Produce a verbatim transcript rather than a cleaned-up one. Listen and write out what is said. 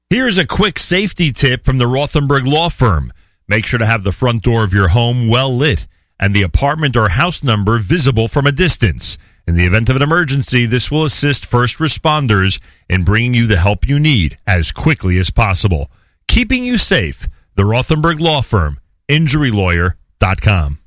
Here's a quick safety tip from the Rothenberg Law Firm. Make sure to have the front door of your home well lit and the apartment or house number visible from a distance. In the event of an emergency, this will assist first responders in bringing you the help you need as quickly as possible. Keeping you safe, the Rothenberg Law Firm, injury lawyer dot com.